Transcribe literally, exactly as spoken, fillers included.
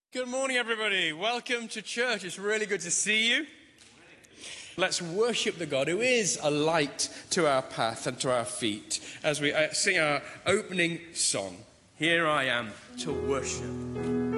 Good morning, everybody. Welcome to church. It's really good to see you. Let's worship the God who is a light to our path and to our feet as we sing our opening song, Here I Am to Worship.